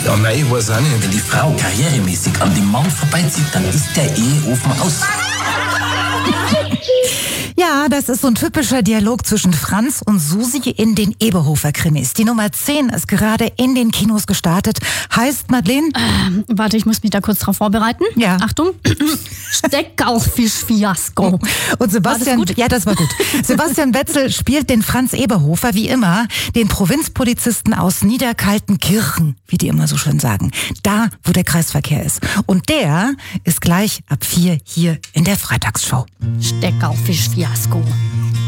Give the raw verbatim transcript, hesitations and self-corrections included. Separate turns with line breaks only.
Ja, nein, ich weiß auch nicht.
Wenn die Frau karrieremäßig an dem Mann vorbeizieht, dann ist der Eheofen aus.
Ja, das ist so ein typischer Dialog zwischen Franz und Susi in den Eberhofer-Krimis. Die Nummer zehn ist gerade in den Kinos gestartet. Heißt, Madeleine?
Ähm, warte, ich muss mich da kurz drauf vorbereiten.
Ja.
Achtung. Steckauffisch-Fiasko.
Und Sebastian,
War das gut?
ja, das war gut. Sebastian Wetzel spielt den Franz Eberhofer, wie immer, den Provinzpolizisten aus Niederkaltenkirchen, wie die immer so schön sagen. Da, wo der Kreisverkehr ist. Und der ist gleich ab vier hier in der Freitagsshow.
Steckauffisch-Fiasko.